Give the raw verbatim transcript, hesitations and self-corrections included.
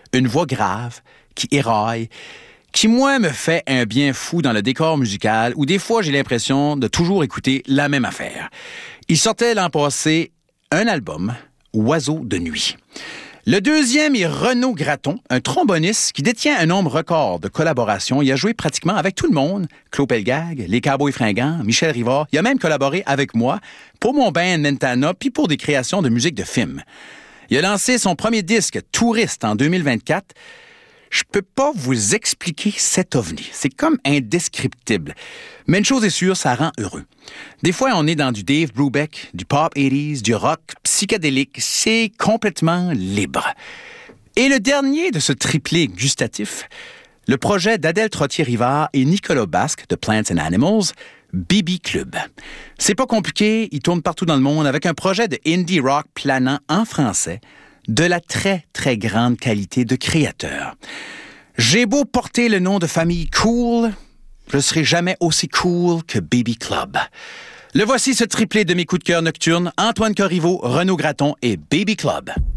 Une voix grave, qui éraille, qui, moi, me fait un bien fou dans le décor musical où des fois, j'ai l'impression de toujours écouter la même affaire. Il sortait l'an passé un album, Oiseaux de nuit. Le deuxième est Renaud Gratton, un tromboniste qui détient un nombre record de collaborations. Il a joué pratiquement avec tout le monde. Claude Pelgag, les Cowboys fringants, Michel Rivard. Il a même collaboré avec moi pour mon band Mentana puis pour des créations de musique de film. Il a lancé son premier disque, Touriste, en deux mille vingt-quatre. Je peux pas vous expliquer cet ovni. C'est comme indescriptible. Mais une chose est sûre, ça rend heureux. Des fois, on est dans du Dave Brubeck, du pop eighties, du rock psychédélique. C'est complètement libre. Et le dernier de ce triplé gustatif, le projet d'Adèle Trottier-Rivard et Nicolas Basque de Plants and Animals, Baby Club. C'est pas compliqué, il tourne partout dans le monde avec un projet de indie rock planant en français, de la très, très grande qualité de créateur. J'ai beau porter le nom de famille Cool, je serai jamais aussi cool que Baby Club. Le voici ce triplé de mes coups de cœur nocturnes, Antoine Corriveau, Renaud Gratton et Baby Club.